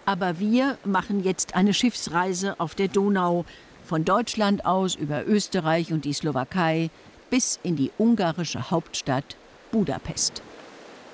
Aber wir machen jetzt eine Schiffsreise auf der Donau, von Deutschland aus über Österreich und die Slowakei bis in die ungarische Hauptstadt Budapest.